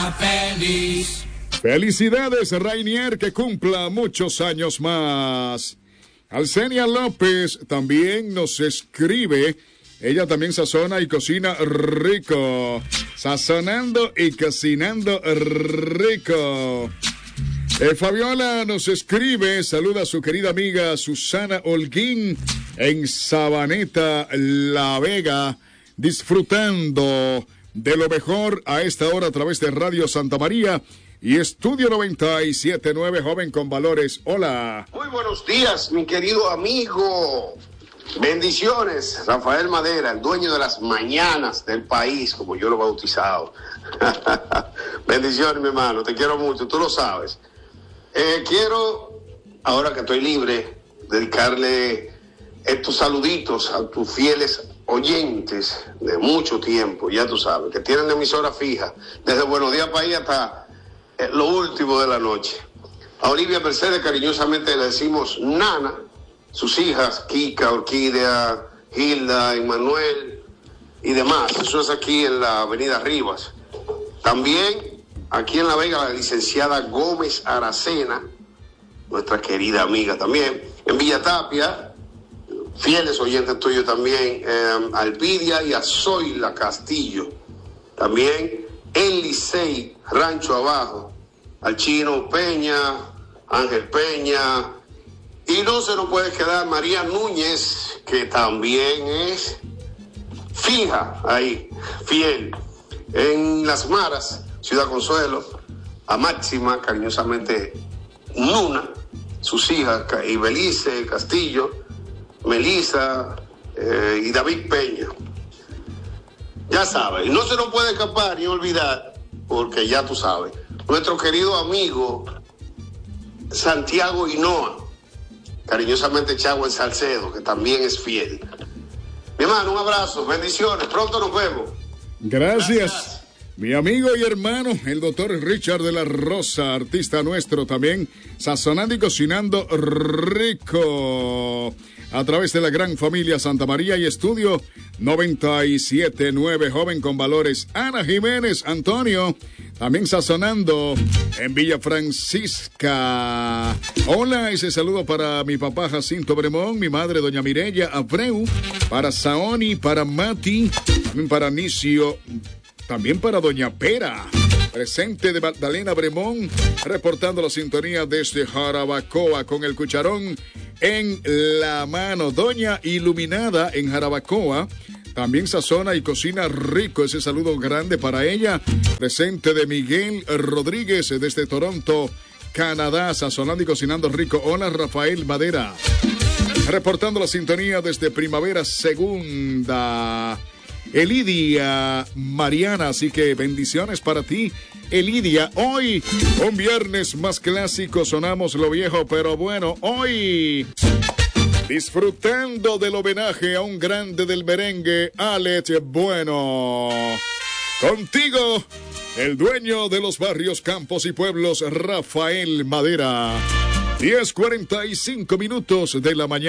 sea feliz. Felicidades, Rainier, que cumpla muchos años más. Alcenia López también nos escribe. Ella también sazona y cocina rico. Sazonando y cocinando rico. Fabiola nos escribe, saluda a su querida amiga Susana Holguín en Sabaneta, La Vega, disfrutando de lo mejor a esta hora a través de Radio Santa María y Estudio 97.9, joven con valores. Hola. Muy buenos días, mi querido amigo. Bendiciones, Rafael Madera, el dueño de las mañanas del país, como yo lo he bautizado. Bendiciones, mi hermano, te quiero mucho, tú lo sabes. Quiero, ahora que estoy libre, dedicarle estos saluditos a tus fieles oyentes de mucho tiempo, ya tú sabes, que tienen emisora fija, desde Buenos Días País hasta lo último de la noche. A Olivia Mercedes cariñosamente le decimos Nana, sus hijas, Kika, Orquídea, Hilda, Emmanuel y demás. Eso es aquí en la avenida Rivas. También aquí en La Vega, la licenciada Gómez Aracena, nuestra querida amiga también. En Villa Tapia, fieles oyentes tuyos también, Alpidia y a Zoila Castillo. También en Licey, Rancho Abajo, al Chino Peña, Ángel Peña. Y no se nos puede quedar María Núñez, que también es fija ahí, fiel. En Las Maras, Ciudad Consuelo, a Máxima, cariñosamente Nuna, sus hijas, Ibelice Castillo, Melisa y David Peña. Ya sabes, no se nos puede escapar ni olvidar, porque ya tú sabes, nuestro querido amigo Santiago Hinoa, cariñosamente Chagua en Salcedo, que también es fiel. Mi hermano, un abrazo, bendiciones, pronto nos vemos. Gracias. Mi amigo y hermano, el doctor Richard de la Rosa, artista nuestro también, sazonando y cocinando rico. A través de la gran familia Santa María y Estudio 97.9, joven con valores. Ana Jiménez, Antonio, también sazonando en Villa Francisca. Hola, ese saludo para mi papá Jacinto Bremón, mi madre doña Mireya Abreu, para Saoni, para Mati, también para Nicio, también para doña Pera, presente de Magdalena Bremón, reportando la sintonía desde Jarabacoa con el cucharón en la mano. Doña Iluminada en Jarabacoa también sazona y cocina rico. Ese saludo grande para ella. Presente de Miguel Rodríguez desde Toronto, Canadá, sazonando y cocinando rico. Hola, Rafael Madera, reportando la sintonía desde Primavera Segunda. Elidia Mariana, así que bendiciones para ti, Elidia. Hoy, un viernes más clásico, sonamos lo viejo, pero bueno, hoy, disfrutando del homenaje a un grande del merengue, Alex Bueno. Contigo, el dueño de los barrios, campos y pueblos, Rafael Madera. 10:45 de la mañana.